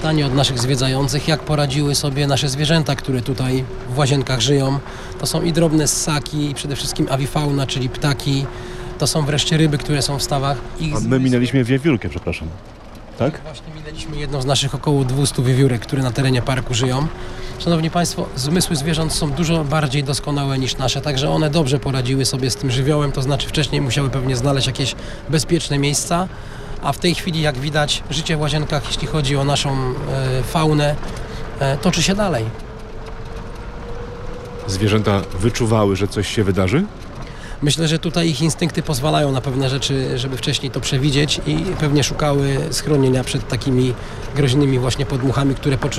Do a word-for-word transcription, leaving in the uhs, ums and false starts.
pytanie od naszych zwiedzających, jak poradziły sobie nasze zwierzęta, które tutaj w Łazienkach żyją. To są i drobne ssaki, i przede wszystkim awifauna, czyli ptaki. To są wreszcie ryby, które są w stawach. Ich A my minęliśmy wiewiórkę, przepraszam. Tak? Właśnie minęliśmy jedną z naszych około dwieście wiewiórek, które na terenie parku żyją. Szanowni Państwo, zmysły zwierząt są dużo bardziej doskonałe niż nasze, także one dobrze poradziły sobie z tym żywiołem, to znaczy wcześniej musiały pewnie znaleźć jakieś bezpieczne miejsca, a w tej chwili, jak widać, życie w Łazienkach, jeśli chodzi o naszą e, faunę, e, toczy się dalej. Zwierzęta wyczuwały, że coś się wydarzy? Myślę, że tutaj ich instynkty pozwalają na pewne rzeczy, żeby wcześniej to przewidzieć i pewnie szukały schronienia przed takimi groźnymi właśnie podmuchami, które